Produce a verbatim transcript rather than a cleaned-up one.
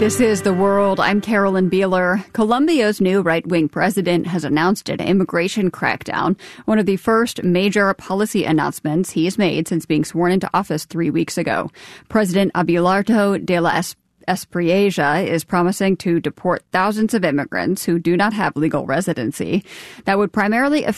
This is The World. I'm Carolyn Beeler. Colombia's new right-wing president has announced an immigration crackdown, one of the first major policy announcements he's made since being sworn into office three weeks ago. President Abelardo de la Espriella Espriella is promising to deport thousands of immigrants who do not have legal residency. That would primarily affect